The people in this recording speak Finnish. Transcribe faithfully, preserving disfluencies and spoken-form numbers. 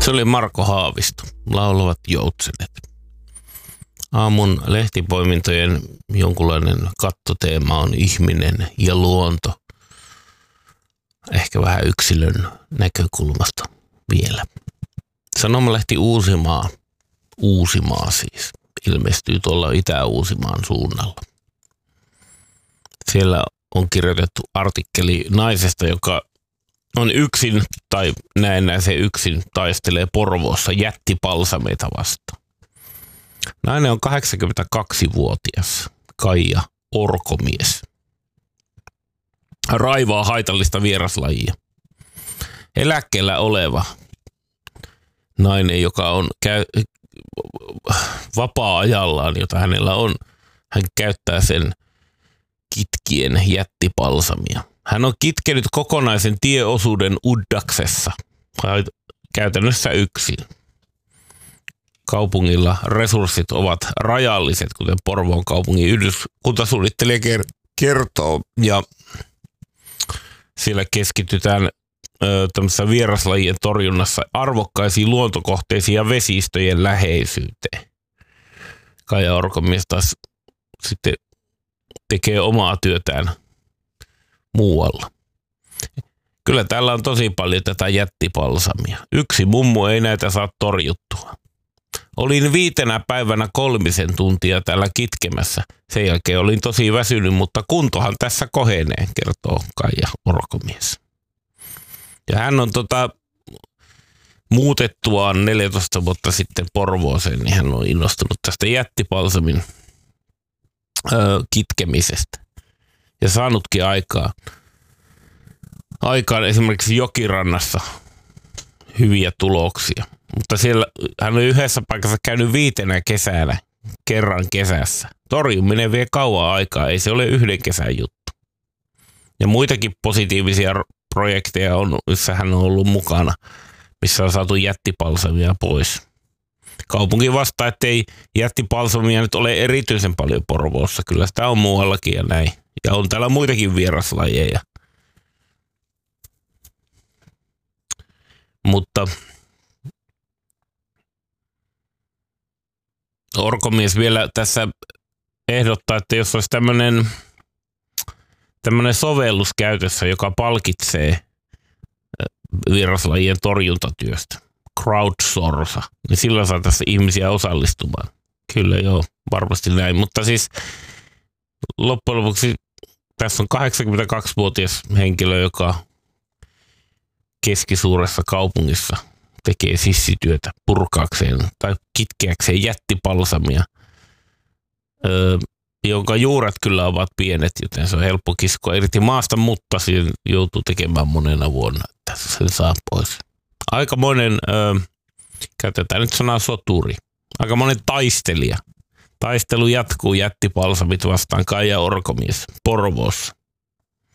Se oli Marko Haavisto, Laulavat joutsenet. Aamun lehtipoimintojen jonkunlainen kattoteema on ihminen ja luonto. Ehkä vähän yksilön näkökulmasta vielä. Sanomalehti Uusimaa, Uusimaa siis, ilmestyy tuolla Itä-Uusimaan suunnalla. Siellä on kirjoitettu artikkeli naisesta, joka on yksin, tai näin se yksin, taistelee Porvoossa jättipalsameita vastaan. Nainen on kahdeksankymmentäkaksivuotias Kaija Orkomies. Raivaa haitallista vieraslajia. Eläkkeellä oleva nainen, joka on käy, vapaa-ajallaan, jota hänellä on, hän käyttää sen kitkien jättipalsamia. Hän on kitkenyt kokonaisen tieosuuden Uddaksessa, käytännössä yksin. Kaupungilla resurssit ovat rajalliset, kuten Porvoon kaupungin yhdyskuntasuunnittelija kertoo, ja siellä keskitytään ö, tämmöisessä vieraslajien torjunnassa arvokkaisiin luontokohteisiin ja vesistöjen läheisyyteen. Kaija Orkomies taas sitten tekee omaa työtään muualla. Kyllä täällä on tosi paljon tätä jättipalsamia. Yksi mummu ei näitä saa torjuttua. Olin viitenä päivänä kolmisen tuntia täällä kitkemässä. Sen jälkeen olin tosi väsynyt, mutta kuntohan tässä kohenee, kertoo Kaija Orkomies. Ja hän on tota, muutettuaan neljätoista vuotta sitten Porvooseen, niin hän on innostunut tästä jättipalsamin ö, kitkemisestä. Ja saanutkin aikaa. Aikaan esimerkiksi Jokirannassa hyviä tuloksia. Mutta siellä hän on yhdessä paikassa käynyt viitenä kesänä, kerran kesässä. Torjuminen vie kauan aikaa, ei se ole yhden kesän juttu. Ja muitakin positiivisia projekteja on, missä hän on ollut mukana, missä on saatu jättipalsamia pois. Kaupunki vastaa, ettei jättipalsamia nyt ole erityisen paljon Porvoossa. Kyllä sitä on muuallakin ja näin. Ja on täällä muitakin vieraslajeja. Mutta Orkomies vielä tässä ehdottaa, että jos olisi tämmöinen tämmöinen sovellus käytössä, joka palkitsee vieraslajien torjuntatyöstä, crowdsourca, niin silloin saataisiin ihmisiä osallistumaan. Kyllä joo, varmasti näin. Mutta siis loppujen lopuksi tässä on kahdeksankymmentäkaksivuotias henkilö, joka keskisuuressa kaupungissa tekee sissityötä purkaakseen tai kitkeäkseen jättipalsamia, öö, jonka juuret kyllä ovat pienet, joten se on helppo kiskoa irti maasta, mutta siinä joutuu tekemään monena vuonna, että sen saa pois. Aikamoinen, öö, käytetään nyt sanaa soturi, aikamoinen taistelija. Taistelu jatkuu jättipalsamit vastaan Kaija Orkomies Porvoossa.